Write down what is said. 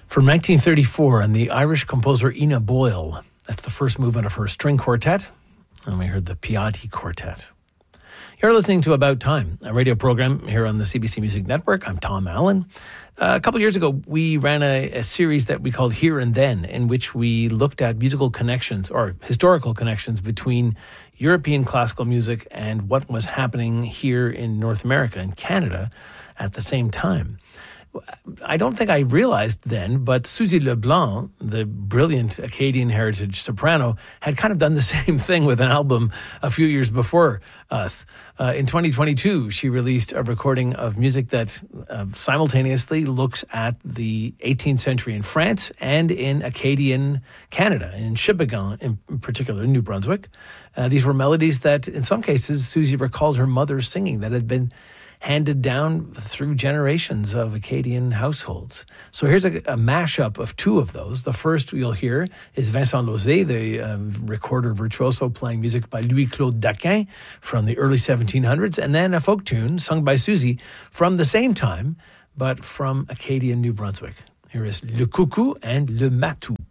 From 1934, and the Irish composer Ina Boyle. That's the first movement of her string quartet. And we heard the Piatti Quartet. You're listening to About Time, a radio program here on the CBC Music Network. I'm Tom Allen. A couple of years ago, we ran a series that we called Here and Then, in which we looked at musical connections or historical connections between European classical music and what was happening here in North America and Canada at the same time. I don't think I realized then, but Suzy LeBlanc, the brilliant Acadian heritage soprano, had kind of done the same thing with an album a few years before us. In 2022, she released a recording of music that simultaneously looks at the 18th century in France and in Acadian Canada, in Sheboygan in particular, in New Brunswick. These were melodies that, in some cases, Suzy recalled her mother singing that had been handed down through generations of Acadian households. So here's a mashup of two of those. The first you'll hear is Vincent Lauzé, the recorder virtuoso, playing music by Louis-Claude Daquin from the early 1700s, and then a folk tune sung by Suzy from the same time, but from Acadian New Brunswick. Here is Le Coucou and Le Matou.